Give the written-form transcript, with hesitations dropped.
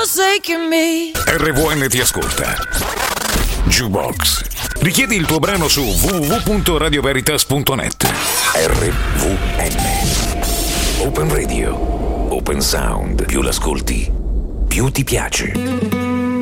forsaken me. RVN ti ascolta. Jukebox. Richiedi il tuo brano su www.radioveritas.net. RVN. Open Radio. Open Sound. Più l'ascolti, più ti piace.